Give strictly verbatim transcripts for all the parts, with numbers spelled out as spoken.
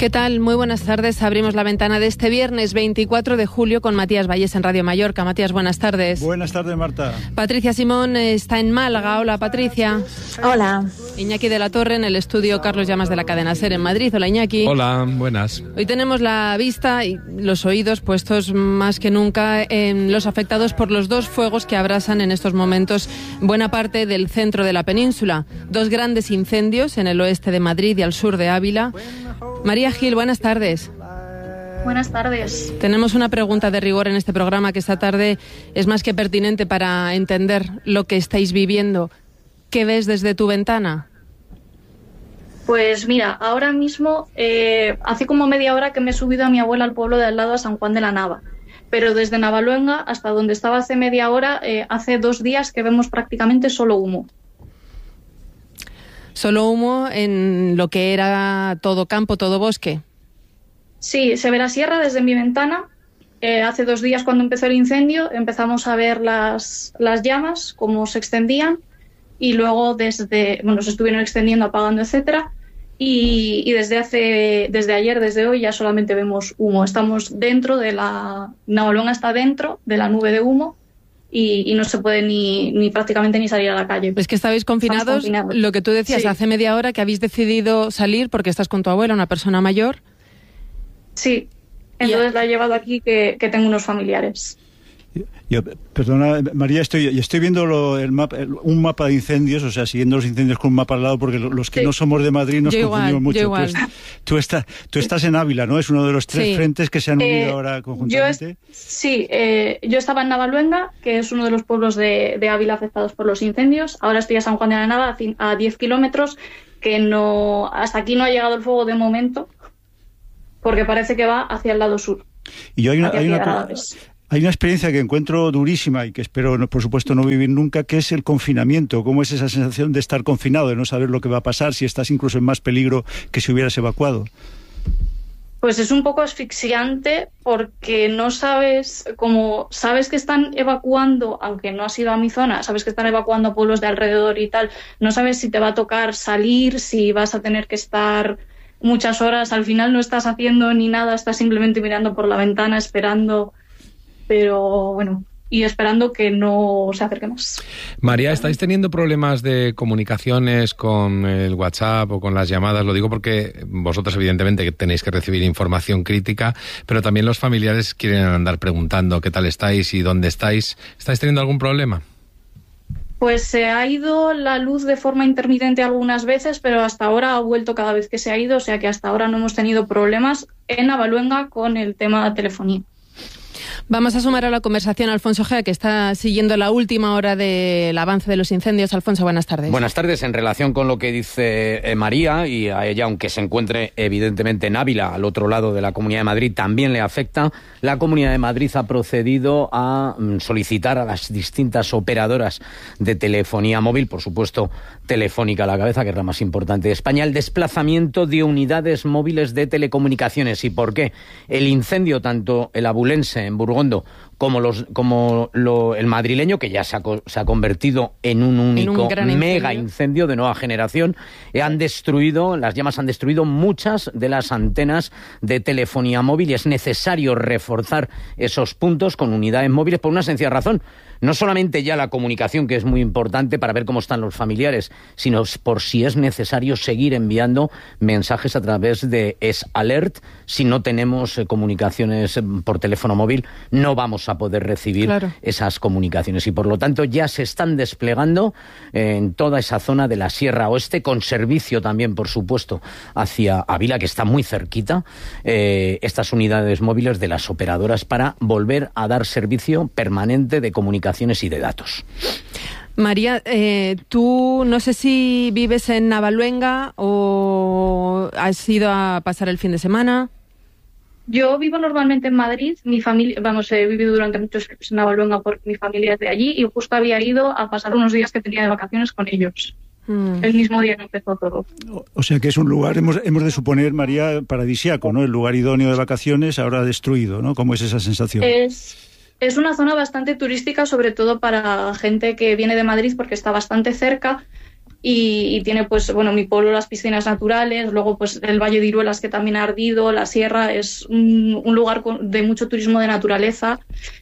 ¿Qué tal? Muy buenas tardes. Abrimos la ventana de este viernes veinticuatro de julio con Matías Vallés en Radio Mallorca. Matías, buenas tardes. Buenas tardes, Marta. Patricia Simón está en Málaga. Hola, Patricia. Hola. Iñaki de la Torre en el estudio Carlos Llamas de la cadena SER en Madrid. Hola, Iñaki. Hola, buenas. Hoy tenemos la vista y los oídos puestos más que nunca en los afectados por los dos fuegos que abrasan en estos momentos buena parte del centro de la península. Dos grandes incendios en el oeste de Madrid y al sur de Ávila. María Gil, buenas tardes. Buenas tardes. Tenemos una pregunta de rigor en este programa que esta tarde es más que pertinente para entender lo que estáis viviendo. ¿Qué ves desde tu ventana? Pues mira, ahora mismo eh, hace como media hora que me he subido a mi abuela al pueblo de al lado, a San Juan de la Nava. Pero desde Navaluenga hasta donde estaba hace media hora, eh, hace dos días que vemos prácticamente solo humo. Solo humo en lo que era todo campo, todo bosque. Sí, se ve la sierra desde mi ventana. Eh, hace dos días, cuando empezó el incendio, empezamos a ver las, las llamas, cómo se extendían, y luego desde, bueno, se estuvieron extendiendo, apagando, etcétera. Y, y desde hace, desde ayer, desde hoy, ya solamente vemos humo. Estamos dentro de la, Navaluenga está dentro de la nube de humo. Y, y no se puede ni, ni prácticamente ni salir a la calle. Es que estabais confinados, confinados. Lo que tú decías sí. Hace media hora que habéis decidido salir porque estás con tu abuela, una persona mayor. Sí, entonces la he llevado aquí que, que tengo unos familiares. Yo, perdona, María, estoy estoy viendo lo, el mapa, el, un mapa de incendios, o sea, siguiendo los incendios con un mapa al lado, porque los que sí. no somos de Madrid nos yo confundimos igual, mucho. Yo igual. Tú, est, tú, está, tú estás en Ávila, ¿no? Es uno de los tres sí. frentes que se han unido eh, ahora conjuntamente. Yo es, sí, eh, yo estaba en Navaluenga, que es uno de los pueblos de, de Ávila afectados por los incendios. Ahora estoy a San Juan de la Nava, a diez kilómetros, que no hasta aquí no ha llegado el fuego de momento, porque parece que va hacia el lado sur. Y yo hay una... Hay una Hay una experiencia que encuentro durísima y que espero, por supuesto, no vivir nunca, que es el confinamiento. ¿Cómo es esa sensación de estar confinado, de no saber lo que va a pasar, si estás incluso en más peligro que si hubieras evacuado? Pues es un poco asfixiante porque no sabes, como sabes que están evacuando, aunque no has ido a mi zona, sabes que están evacuando a pueblos de alrededor y tal, no sabes si te va a tocar salir, si vas a tener que estar muchas horas, al final no estás haciendo ni nada, estás simplemente mirando por la ventana, esperando... Pero bueno, y esperando que no se acerque más. María, ¿estáis teniendo problemas de comunicaciones con el WhatsApp o con las llamadas? Lo digo porque vosotros evidentemente tenéis que recibir información crítica, pero también los familiares quieren andar preguntando qué tal estáis y dónde estáis. ¿Estáis teniendo algún problema? Pues se ha ido la luz de forma intermitente algunas veces, pero hasta ahora ha vuelto cada vez que se ha ido, o sea que hasta ahora no hemos tenido problemas en Navaluenga con el tema de telefonía. Vamos a sumar a la conversación a Alfonso Gea, que está siguiendo la última hora del avance de los incendios. Alfonso, buenas tardes. Buenas tardes. En relación con lo que dice eh, María, y a ella, aunque se encuentre evidentemente en Ávila, al otro lado de la Comunidad de Madrid, también le afecta. La Comunidad de Madrid ha procedido a mm, solicitar a las distintas operadoras de telefonía móvil, por supuesto Telefónica a la cabeza, que es la más importante de España, el desplazamiento de unidades móviles de telecomunicaciones. ¿Y por qué? El incendio, tanto el abulense en Burgondo como los como lo, el madrileño, que ya se ha, se ha convertido en un único en un mega incendio. incendio de nueva generación, eh, han destruido, las llamas han destruido muchas de las antenas de telefonía móvil y es necesario reforzar esos puntos con unidades móviles por una sencilla razón. No solamente ya la comunicación, que es muy importante para ver cómo están los familiares, sino por si es necesario seguir enviando mensajes a través de S-Alert. Si no tenemos eh, comunicaciones por teléfono móvil, no vamos a poder recibir claro. esas comunicaciones. Y por lo tanto ya se están desplegando eh, en toda esa zona de la Sierra Oeste, con servicio también, por supuesto, hacia Ávila, que está muy cerquita, eh, estas unidades móviles de las operadoras para volver a dar servicio permanente de comunicación y de datos. María, eh, tú no sé si vives en Navaluenga o has ido a pasar el fin de semana. Yo vivo normalmente en Madrid, mi familia, vamos, he vivido durante muchos años en Navaluenga porque mi familia es de allí y justo había ido a pasar unos días que tenía de vacaciones con ellos. Mm. El mismo día que empezó todo. O sea que es un lugar, hemos, hemos de suponer, María, paradisíaco, ¿no? El lugar idóneo de vacaciones, ahora destruido, ¿no? ¿Cómo es esa sensación? Es... Es una zona bastante turística, sobre todo para gente que viene de Madrid porque está bastante cerca, y, y tiene, pues, bueno, mi pueblo, las piscinas naturales, luego, pues, el Valle de Iruelas, que también ha ardido, la sierra, es un, un lugar con, de mucho turismo de naturaleza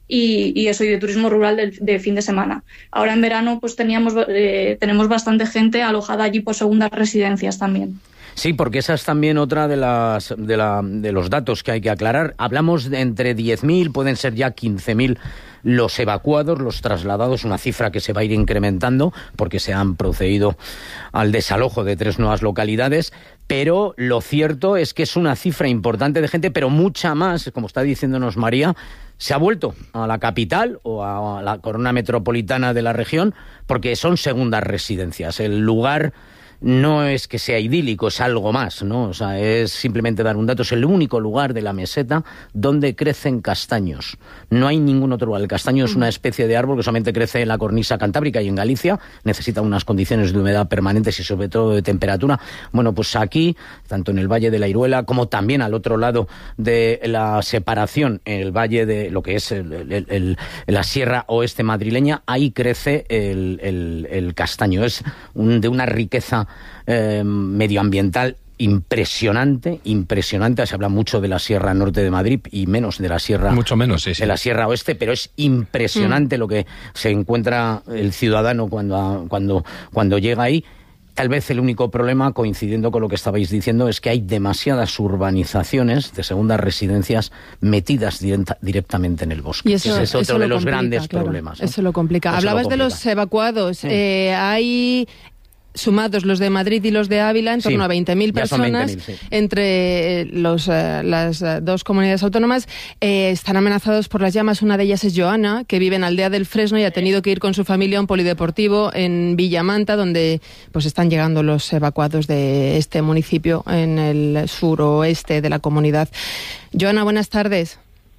y, y eso, y de turismo rural de, de fin de semana. Ahora en verano, pues, teníamos, eh, tenemos bastante gente alojada allí por segundas residencias también. Sí, porque esa es también otra de las de, la, de los datos que hay que aclarar. Hablamos de entre diez mil, pueden ser ya quince mil los evacuados, los trasladados, una cifra que se va a ir incrementando porque se han procedido al desalojo de tres nuevas localidades, pero lo cierto es que es una cifra importante de gente, pero mucha más, como está diciéndonos María, se ha vuelto a la capital o a la corona metropolitana de la región porque son segundas residencias. El lugar no es que sea idílico, es algo más, ¿no? O sea, es simplemente dar un dato. Es el único lugar de la meseta donde crecen castaños. No hay ningún otro lugar. El castaño es una especie de árbol que solamente crece en la cornisa cantábrica y en Galicia. Necesita unas condiciones de humedad permanentes y sobre todo de temperatura. Bueno, pues aquí, tanto en el Valle de la Iruela como también al otro lado de la separación, en el Valle de lo que es el, el, el, la Sierra Oeste madrileña, ahí crece el, el, el castaño. Es un, de una riqueza Eh, medioambiental impresionante, impresionante. Se habla mucho de la Sierra Norte de Madrid y menos de la Sierra mucho menos, sí, sí. de la Sierra Oeste, pero es impresionante mm. lo que se encuentra el ciudadano cuando, cuando, cuando llega ahí. Tal vez el único problema, coincidiendo con lo que estabais diciendo, es que hay demasiadas urbanizaciones de segundas residencias metidas directa, directamente en el bosque. Y eso, Ese es otro eso de los complica, grandes claro, problemas, ¿no? Eso lo complica. Eso Hablabas lo de complica. los evacuados. Sí. Eh, hay... Sumados los de Madrid y los de Ávila, en torno sí, a veinte mil personas veinte mil, sí. entre los, eh, las eh, dos comunidades autónomas. Eh, están amenazados por las llamas. Una de ellas es Joana, que vive en Aldea del Fresno y ha tenido que ir con su familia a un polideportivo en Villamanta, donde pues están llegando los evacuados de este municipio en el suroeste de la comunidad. Joana, buenas tardes.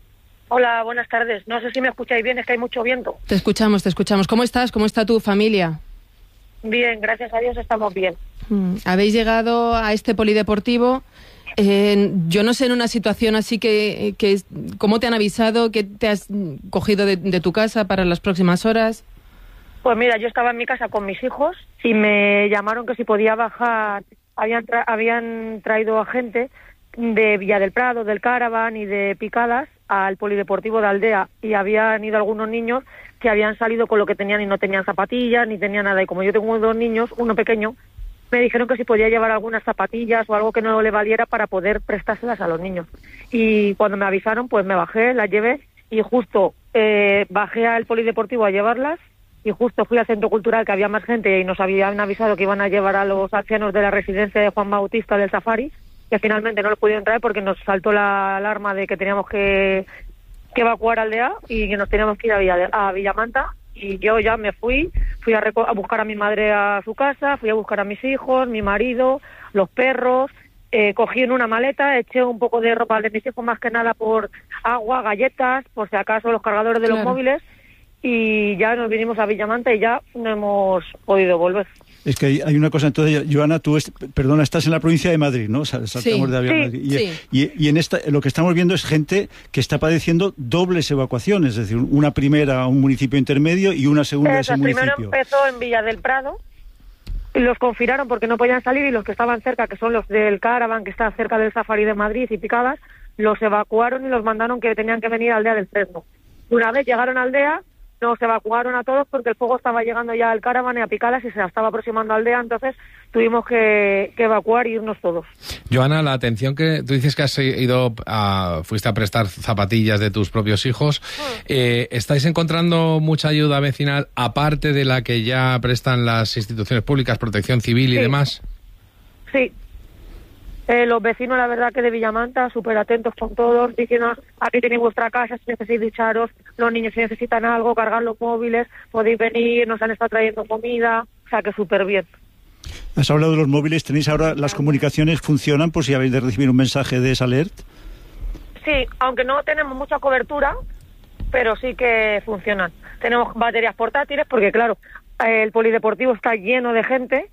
Hola, buenas tardes. No sé si me escucháis bien, es que hay mucho viento. Te escuchamos, te escuchamos. ¿Cómo estás? ¿Cómo está tu familia? Bien, gracias a Dios estamos bien. Mm. Habéis llegado a este polideportivo. Eh, yo no sé, en una situación así que, que ¿cómo te han avisado? ¿Qué te has cogido de, de tu casa para las próximas horas? Pues mira, yo estaba en mi casa con mis hijos y me llamaron que si podía bajar. Habían, tra- habían traído a gente de Villa del Prado, del Caravan y de Picadas al polideportivo de Aldea y habían ido algunos niños que habían salido con lo que tenían y no tenían zapatillas ni tenían nada. Y como yo tengo dos niños, uno pequeño, me dijeron que si podía llevar algunas zapatillas o algo que no le valiera para poder prestárselas a los niños. Y cuando me avisaron, pues me bajé, las llevé y justo eh, bajé al polideportivo a llevarlas y justo fui al centro cultural que había más gente y nos habían avisado que iban a llevar a los ancianos de la residencia de Juan Bautista del Safari, que finalmente no los pudieron traer porque nos saltó la alarma de que teníamos que, que evacuar Aldea y que nos teníamos que ir a, Villa, a Villamanta. Y yo ya me fui, fui a, reco- a buscar a mi madre a su casa, fui a buscar a mis hijos, mi marido, los perros, eh, cogí en una maleta, eché un poco de ropa de mis hijos más que nada por agua, galletas, por si acaso los cargadores de Claro. los móviles, y ya nos vinimos a Villamanta y ya no hemos podido volver. Es que hay, hay una cosa, entonces, Joana, tú, es, perdona, estás en la provincia de Madrid, ¿no? Saltamos Sí, de avión a sí, Madrid. Y, sí. y, y en esta, lo que estamos viendo es gente que está padeciendo dobles evacuaciones, es decir, una primera a un municipio intermedio y una segunda a ese Eso, primero municipio. empezó en Villa del Prado, y los confinaron porque no podían salir y los que estaban cerca, que son los del Caravan, que está cerca del Safari de Madrid y Picadas, los evacuaron y los mandaron que tenían que venir a Aldea del Fresno. Una vez llegaron a Aldea, nos evacuaron a todos porque el fuego estaba llegando ya al Caravan y a Picadas y se estaba aproximando a Aldea, entonces tuvimos que, que evacuar y irnos todos. Joana, la atención que tú dices que has ido a, fuiste a prestar zapatillas de tus propios hijos, eh, ¿estáis encontrando mucha ayuda vecinal aparte de la que ya prestan las instituciones públicas, protección civil y Sí. demás? Sí. Eh, los vecinos, la verdad, que de Villamanta, súper atentos con todos, diciendo, aquí tenéis vuestra casa, si necesitáis ducharos, los niños si necesitan algo, cargar los móviles, podéis venir, nos han estado trayendo comida, o sea que súper bien. Has hablado de los móviles, ¿tenéis ahora las comunicaciones funcionan por si habéis de recibir un mensaje de esa alert? Sí, aunque no tenemos mucha cobertura, pero sí que funcionan. Tenemos baterías portátiles porque, claro, el polideportivo está lleno de gente.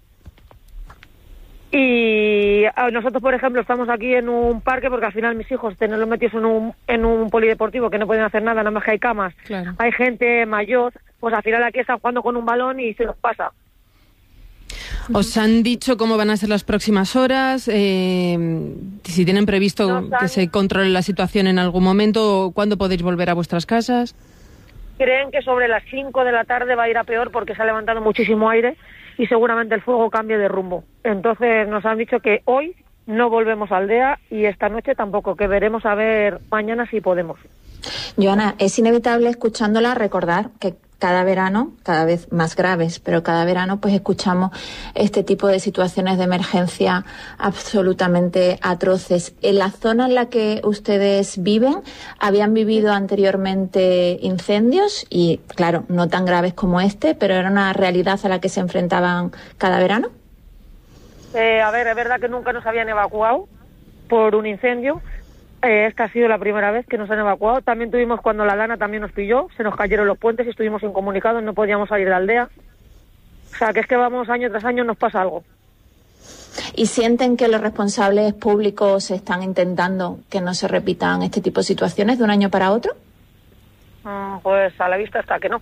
Y nosotros, por ejemplo, estamos aquí en un parque porque al final mis hijos tenerlos metidos en un, en un polideportivo que no pueden hacer nada, nada más que hay camas, Claro. hay gente mayor, pues al final aquí están jugando con un balón y se los pasa. ¿Os han dicho cómo van a ser las próximas horas? Eh, si tienen previsto han... que se controle la situación en algún momento, ¿cuándo podéis volver a vuestras casas? Creen que sobre las cinco de la tarde va a ir a peor porque se ha levantado muchísimo aire y seguramente el fuego cambie de rumbo. Entonces nos han dicho que hoy no volvemos a Aldea y esta noche tampoco, que veremos a ver mañana si podemos. Joana, es inevitable escuchándola recordar que cada verano, cada vez más graves, pero cada verano pues escuchamos este tipo de situaciones de emergencia absolutamente atroces. En la zona en la que ustedes viven, ¿habían vivido anteriormente incendios? Y claro, no tan graves como este, pero era una realidad a la que se enfrentaban cada verano. Eh, a ver, es verdad que nunca nos habían evacuado por un incendio. Eh, esta ha sido la primera vez que nos han evacuado. También tuvimos cuando la lana también nos pilló, se nos cayeron los puentes y estuvimos incomunicados, no podíamos salir de Aldea. O sea, que es que vamos año tras año, nos pasa algo. ¿Y sienten que los responsables públicos están intentando que no se repitan este tipo de situaciones de un año para otro? Mm, pues a la vista está que no.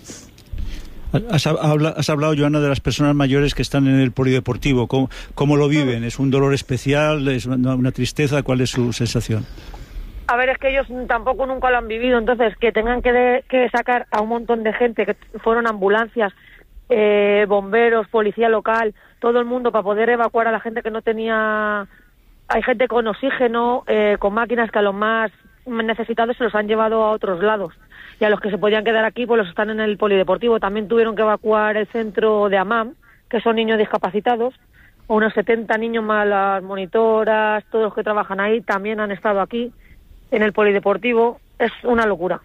Has, habla, has hablado, Joana, de las personas mayores que están en el polideportivo. ¿Cómo, cómo lo viven? ¿Es un dolor especial? ¿Es una, una tristeza? ¿Cuál es su sensación? A ver, es que ellos tampoco nunca lo han vivido, entonces que tengan que, de, que sacar a un montón de gente, que fueron ambulancias, eh, bomberos, policía local, todo el mundo para poder evacuar a la gente que no tenía... Hay gente con oxígeno, eh, con máquinas que a los más necesitados se los han llevado a otros lados. Y a los que se podían quedar aquí, pues los están en el polideportivo. También tuvieron que evacuar el centro de Amam, que son niños discapacitados. Unos setenta niños más las monitoras, todos los que trabajan ahí, también han estado aquí, en el polideportivo. Es una locura.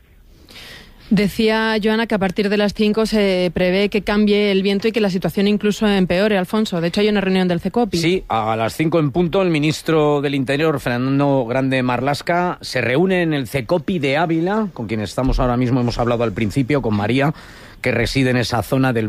Decía Joana que a partir de las cinco se prevé que cambie el viento y que la situación incluso empeore, Alfonso. De hecho, hay una reunión del CECOPI. Sí, a las cinco en punto, el ministro del Interior, Fernando Grande Marlaska, se reúne en el CECOPI de Ávila, con quien estamos ahora mismo, hemos hablado al principio, con María, que reside en esa zona del